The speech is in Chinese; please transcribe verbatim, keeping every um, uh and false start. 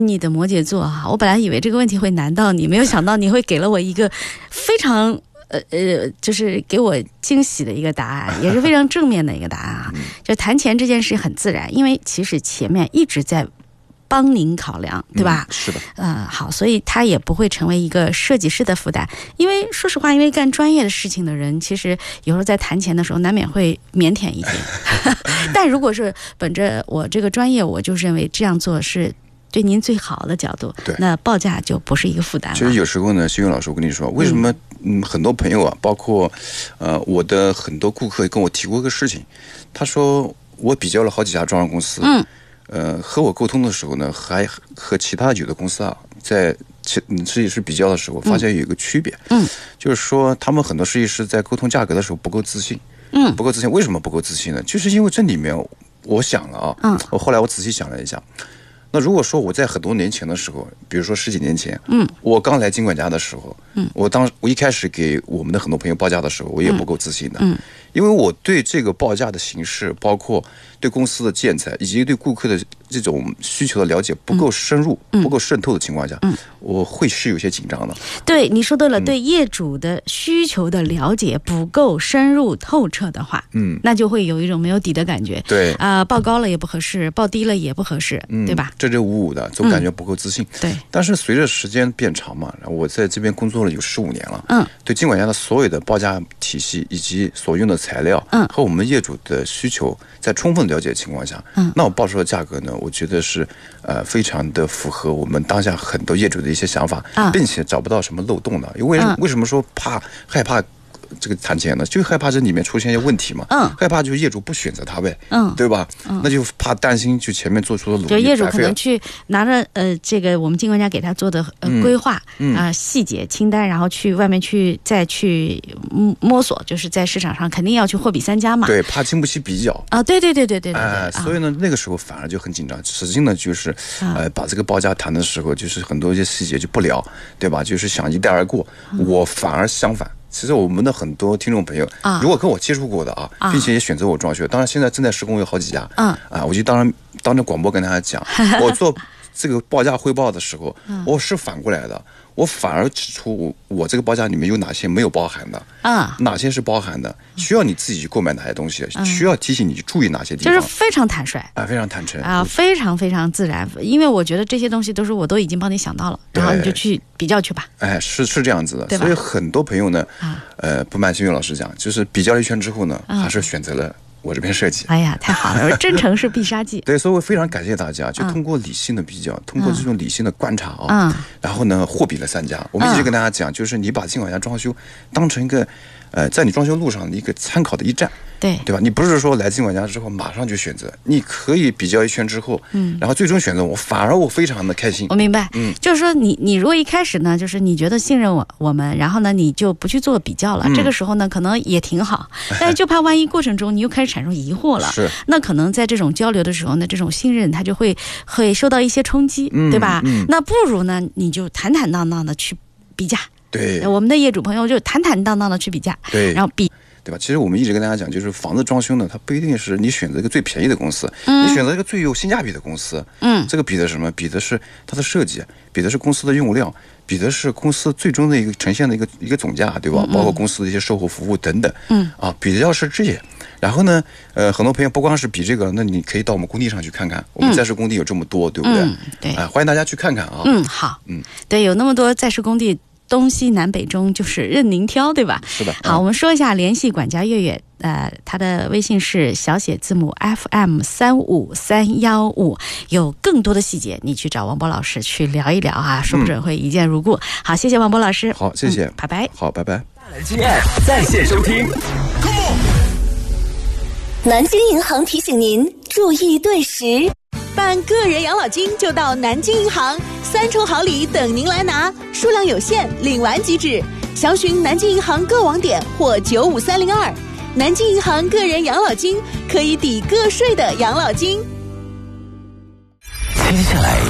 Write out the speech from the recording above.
你的摩羯座啊，我本来以为这个问题会难到你，没有想到你会给了我一个非常呃呃，就是给我惊喜的一个答案，也是非常正面的一个答案啊。就谈钱这件事很自然，因为其实前面一直在帮您考量，对吧？ 嗯、是的。 呃，好，所以他也不会成为一个设计师的负担。因为说实话，因为干专业的事情的人，其实有时候在谈钱的时候难免会腼腆一点。但如果是本着我这个专业，我就认为这样做是对您最好的角度， 对， 那报价就不是一个负担了。 其实有时候呢，新云老师，我跟你说，为什么嗯很多朋友啊，包括呃我的很多顾客跟我提过一个事情，他说我比较了好几家装潢公司，嗯，呃和我沟通的时候呢，还和其他有的公司啊，在其设计师比较的时候，发现有一个区别，嗯，就是说他们很多设计师在沟通价格的时候不够自信，嗯，不够自信，为什么不够自信呢？就是因为这里面我想了啊，嗯，我后来我仔细想了一下。那如果说我在很多年前的时候，比如说十几年前，嗯，我刚来金管家的时候，嗯，我当我一开始给我们的很多朋友报价的时候，我也不够自信的，嗯，因为我对这个报价的形式，包括对公司的建材以及对顾客的这种需求的了解不够深入、嗯、不够渗透的情况下，嗯，我会是有些紧张的。 对，你说对了，嗯、对业主的需求的了解不够深入透彻的话，嗯，那就会有一种没有底的感觉。 对啊、呃，报高了也不合适，报低了也不合适，嗯、对吧？ 支支吾吾的，总感觉不够自信。 嗯、对， 但是随着时间变长嘛，我在这边工作了有十五年了，嗯，对金管家的所有的报价体系以及所用的材料，嗯，和我们业主的需求在充分了解的情况下，嗯，那我报出的价格呢，我觉得是呃非常的符合我们当下很多业主的一些想法，嗯、并且找不到什么漏洞的。因为、嗯、为什么说怕害怕？这个谈钱呢，就害怕这里面出现一些问题嘛，嗯，害怕就是业主不选择他呗，嗯，对吧？嗯，那就怕担心就前面做出的努力， 就业主可能去拿着呃这个我们金管家给他做的呃、嗯、规划啊、嗯呃、细节清单，然后去外面去再去摸索，就是在市场上肯定要去货比三家嘛， 对，怕经不起比较啊，对对对对对对， 哎、呃，所以呢，那个时候反而就很紧张，实际呢就是、嗯、呃把这个报价谈的时候，就是很多一些细节就不聊，对吧？就是想一带而过，嗯、我反而相反。其实我们的很多听众朋友，啊、如果跟我接触过的啊，啊并且也选择我装修，当然现在正在施工有好几家，嗯啊，我就当然当着广播跟大家讲，我做这个报价汇报的时候，嗯、我是反过来的，我反而指出我我这个报价里面有哪些没有包含的，啊，哪些是包含的，需要你自己去购买哪些东西，嗯、需要提醒你去注意哪些地方， 就是非常坦率啊，非常坦诚啊，非常非常自然，因为我觉得这些东西都是我都已经帮你想到了，然后你就去比较去吧。 哎，是是这样子的，所以很多朋友呢，啊、呃，不瞒新云老师讲，就是比较了一圈之后呢，啊、还是选择了我这边设计。 哎呀，太好了，真诚是必杀技。 对，所以我非常感谢大家，就通过理性的比较，嗯、通过这种理性的观察啊，嗯、然后呢，货比了三家。我们一直跟大家讲，就是你把金管家装修当成一个，呃，在你装修路上的一个参考的一站。 对对吧？你不是说来金管家之后马上就选择，你可以比较一圈之后，嗯，然后最终选择我，反而我非常的开心。 我明白，嗯，就是说你你如果一开始呢，就是你觉得信任我我们，然后呢你就不去做比较了，嗯、这个时候呢可能也挺好，但是就怕万一过程中你又开始产生疑惑了， 是， 那可能在这种交流的时候呢，这种信任它就会会受到一些冲击，嗯、对吧？嗯、那不如呢你就坦坦荡荡的去比价， 对， 我们的业主朋友就坦坦荡荡的去比价， 对， 然后比。 对吧？其实我们一直跟大家讲，就是房子装修呢，它不一定是你选择一个最便宜的公司，嗯、你选择一个最有性价比的公司。嗯，这个比的是什么？比的是它的设计，比的是公司的业务量，比的是公司最终的一个呈现的一个一个总价，对吧？嗯、包括公司的一些售后服务等等。嗯，啊，比的要是这些。然后呢，呃，很多朋友不光是比这个，那你可以到我们工地上去看看，我们在施工地有这么多，对不对？ 嗯、对， 啊、呃，欢迎大家去看看啊。 嗯，好，嗯，对，有那么多在施工地。东西南北中就是任您挑，对吧？ 是的。 好，我们说一下联系管家月月，呃，他的微信是小写字母 F M 三五三幺五，有更多的细节你去找王博老师去聊一聊啊，说不准会一见如故。嗯、好，谢谢王博老师。 好，谢谢， 嗯、拜拜。 好，拜拜。 大蓝鲸 App 在线收听。 南京银行提醒您注意对时。 办个人养老金就到南京银行，三重好礼等您来拿，数量有限，领完即止。详询南京银行各网点或九五三零二。南京银行个人养老金可以抵个税的养老金。 接下来